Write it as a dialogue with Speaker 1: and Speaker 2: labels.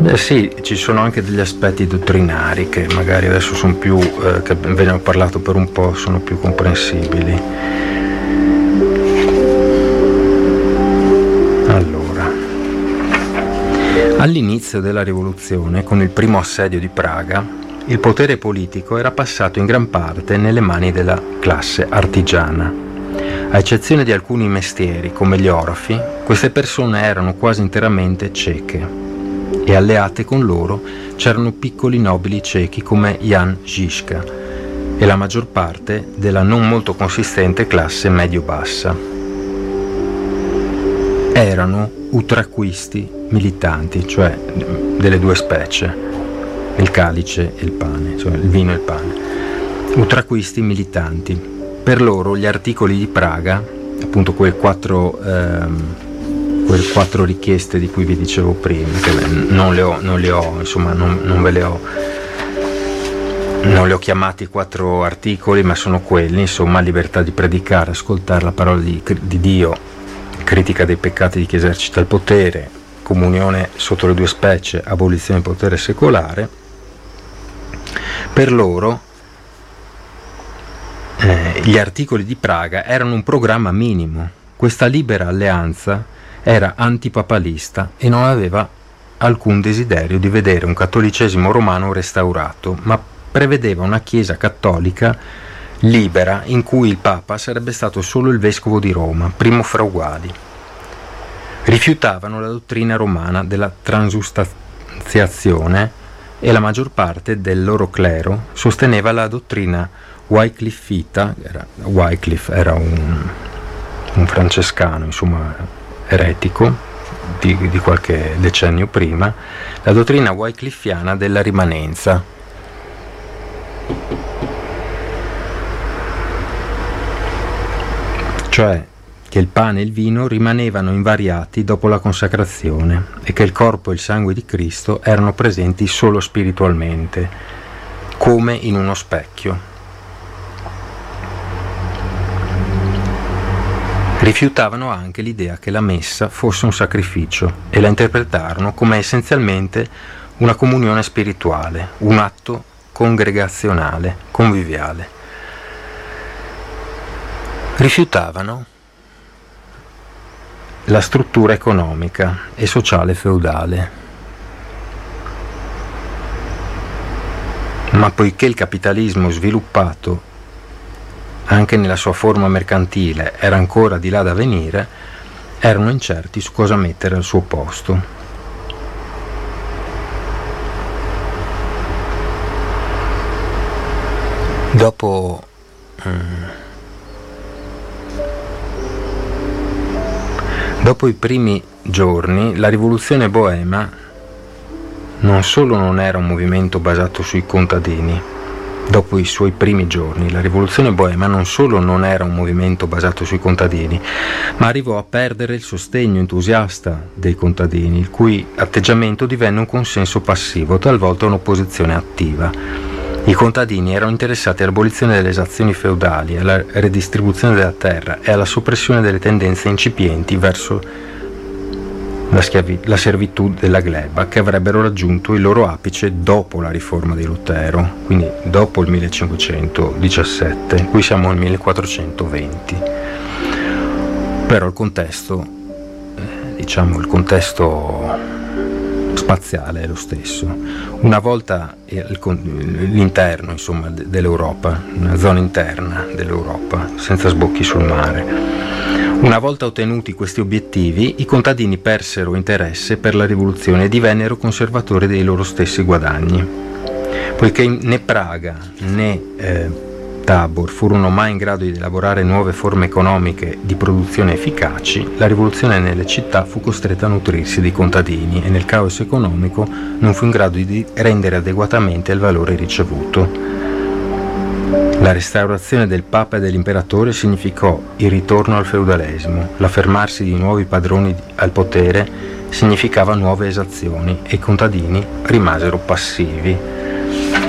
Speaker 1: Beh sì, ci sono anche degli aspetti dottrinari che magari adesso sono più, che ve ne ho parlato per un po', sono più comprensibili. Allora, all'inizio della rivoluzione, con il primo assedio di Praga, il potere politico era passato in gran parte nelle mani della classe artigiana. A eccezione di alcuni mestieri, come gli orafi, queste persone erano quasi interamente ceche. E alleate con loro c'erano piccoli nobili cechi come Jan Žižka e la maggior parte della non molto consistente classe medio-bassa. Erano utraquisti militanti, cioè delle due specie, il calice e il pane, cioè il vino e il pane. Utraquisti militanti. Per loro gli articoli di Praga, appunto quelle quattro richieste di cui vi dicevo prima, che non le ho, insomma, non ve le ho, non le ho chiamati 4 articoli, ma sono quelli, insomma: libertà di predicare, ascoltare la parola di Dio, critica dei peccati di chi esercita il potere, comunione sotto le due specie, abolizione del potere secolare. Per loro gli articoli di Praga erano un programma minimo. Questa libera alleanza era antipapalista e non aveva alcun desiderio di vedere un cattolicesimo romano restaurato, ma prevedeva una chiesa cattolica libera in cui il Papa sarebbe stato solo il vescovo di Roma, primo fra uguali. Rifiutavano la dottrina romana della transustanziazione e la maggior parte del loro clero sosteneva la dottrina wycliffita. Wycliffe era un francescano, insomma, eretico di qualche decennio prima, la dottrina wycliffiana della rimanenza. Cioè che il pane e il vino rimanevano invariati dopo la consacrazione e che il corpo e il sangue di Cristo erano presenti solo spiritualmente, come in uno specchio. Rifiutavano anche l'idea che la messa fosse un sacrificio e la interpretarono come essenzialmente una comunione spirituale, un atto congregazionale, conviviale. Rifiutavano la struttura economica e sociale feudale. Ma poiché il capitalismo sviluppato anche nella sua forma mercantile era ancora di là da venire, erano incerti su cosa mettere al suo posto. Dopo i primi giorni, la rivoluzione boema non solo non era un movimento basato sui contadini. Dopo i suoi primi giorni, la rivoluzione boema non solo non era un movimento basato sui contadini, ma arrivò a perdere il sostegno entusiasta dei contadini, il cui atteggiamento divenne un consenso passivo, talvolta un'opposizione attiva. I contadini erano interessati all'abolizione delle esazioni feudali, alla redistribuzione della terra e alla soppressione delle tendenze incipienti verso la servitù della gleba, che avrebbero raggiunto il loro apice dopo la riforma di Lutero, quindi dopo il 1517, qui siamo nel 1420. Però il contesto, il contesto spaziale è lo stesso. Una volta l'interno, insomma, dell'Europa, una zona interna dell'Europa, senza sbocchi sul mare. Una volta ottenuti questi obiettivi, i contadini persero interesse per la rivoluzione e divennero conservatori dei loro stessi guadagni. Poiché né Praga né Tabor furono mai in grado di elaborare nuove forme economiche di produzione efficaci, la rivoluzione nelle città fu costretta a nutrirsi dei contadini e nel caos economico non fu in grado di rendere adeguatamente il valore ricevuto. La restaurazione del Papa e dell'Imperatore significò il ritorno al feudalesimo, l'affermarsi di nuovi padroni al potere significava nuove esazioni e i contadini rimasero passivi.